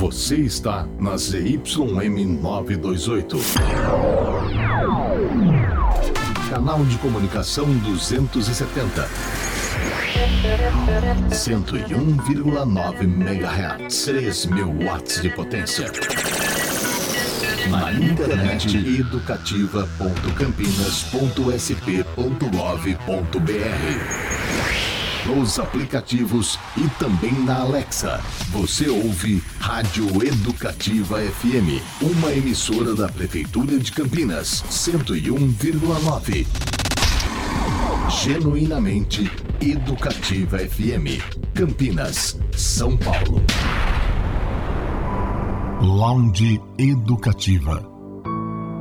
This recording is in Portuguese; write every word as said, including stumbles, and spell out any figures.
Você está na Z Y M novecentos e vinte e oito. Canal de comunicação duzentos e setenta. cento e um vírgula nove megahertz. três mil watts de potência. Na internet educativa ponto campinas ponto s p ponto gov ponto b r. Nos aplicativos e também na Alexa. Você ouve Rádio Educativa F M, uma emissora da Prefeitura de Campinas, cento e um vírgula nove. Genuinamente Educativa F M, Campinas, São Paulo. Lounge Educativa.